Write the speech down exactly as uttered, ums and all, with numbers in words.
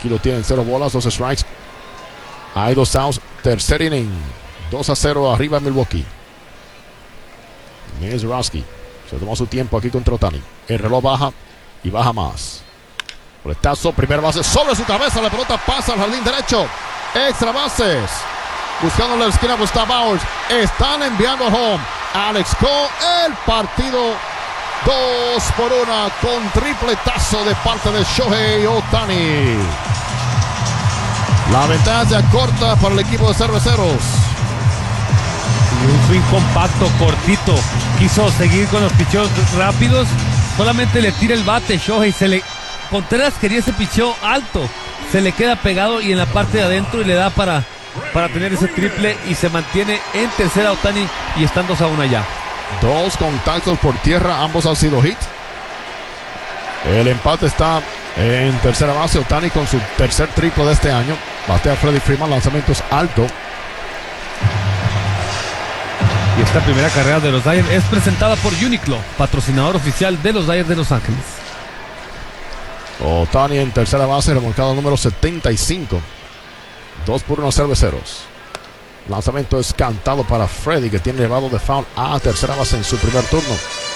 Aquí lo tienen, cero bolas, dos strikes. Hay dos outs, tercer inning. dos a cero arriba Milwaukee. Mizrachi se tomó su tiempo aquí contra Ohtani. El reloj baja y baja más. Boletazo, primera base sobre su cabeza. La pelota pasa al jardín derecho. Extra bases. Buscando la esquina Gustav Bowers. Están enviando al home. Alex Cole, el partido dos por una con tripletazo de parte de Shohei Ohtani. La ventaja se acorta para el equipo de Cerveceros. Y un swing compacto, cortito. Quiso seguir con los picheos rápidos. Solamente le tira el bate Shohei. Se le... Contreras quería ese picheo alto. Se le queda pegado y en la parte de adentro y le da para, para tener ese triple y se mantiene en tercera Ohtani y están dos a uno ya. Dos contactos por tierra, ambos han sido hit. El empate está en tercera base. Ohtani con su tercer triple de este año. Batea Freddie Freeman, lanzamientos alto. Y esta primera carrera de los Dodgers es presentada por Uniqlo, patrocinador oficial de los Dodgers de Los Ángeles. Ohtani en tercera base, remolcado número setenta y cinco. dos por uno Cerveceros. Lanzamiento es cantado para Freddie, que tiene elevado de foul a tercera base en su primer turno.